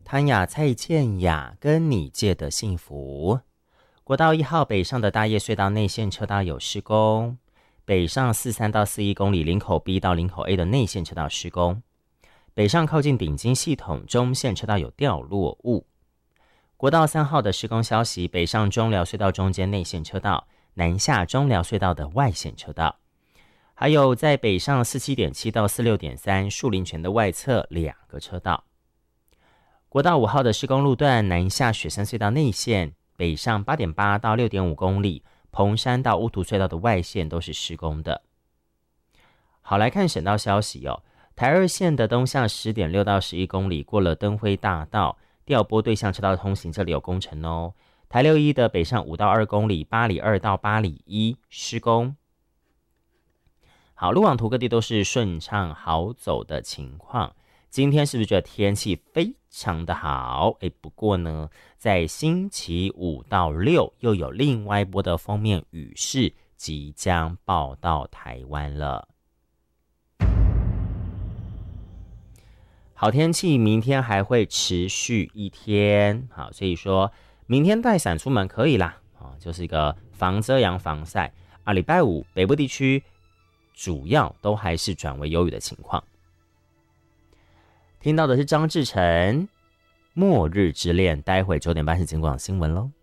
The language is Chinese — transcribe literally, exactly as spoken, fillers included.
谭雅、蔡健雅跟你借的幸福。国道一号北上的大叶隧道内线车道有施工，北上四三到四一公里林口 B 到林口 A 的内线车道施工，北上靠近顶金系统中线车道有掉落物。国道三号的施工消息，北上中寮隧道中间内线车道，南下中寮隧道的外线车道，还有在北上 四七点七 到 四六点三 树林泉的外侧两个车道。国道五号的施工路段，南下雪山隧道内线，北上 八点八 到 六点五 公里，蓬山到乌图隧道的外线都是施工的。好，来看省道消息哦。台二线的东向 十点六 到十一公里，过了灯辉大道调拨对向车道通行，这里有工程哦。台六一的北上五到二公里，八里二到八里一施工。好，路网图各地都是顺畅好走的情况。今天是不是觉得天气非常的好？诶，不过呢，在星期五到六又有另外一波的锋面雨势即将报到台湾了。好天气明天还会持续一天，好，所以说明天带伞出门可以啦，啊，就是一个防遮阳防晒啊。礼拜五北部地区主要都还是转为有雨的情况。听到的是张志成《末日之恋》，待会九点半是警广新闻喽。